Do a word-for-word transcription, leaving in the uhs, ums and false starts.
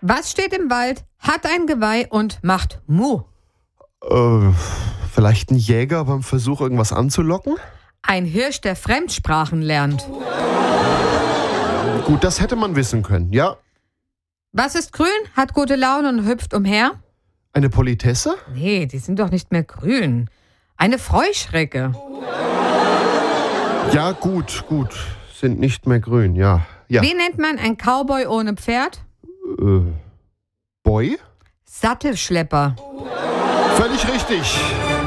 Was steht im Wald, hat ein Geweih und macht Mu? Äh, vielleicht ein Jäger beim Versuch, irgendwas anzulocken? Ein Hirsch, der Fremdsprachen lernt. Gut, das hätte man wissen können, ja. Was ist grün, hat gute Laune und hüpft umher? Eine Politesse? Nee, die sind doch nicht mehr grün. Eine Freuschrecke. Ja, gut, gut. Sind nicht mehr grün, ja. ja. Wie nennt man einen Cowboy ohne Pferd? Äh, Boy? Sattelschlepper. Völlig richtig.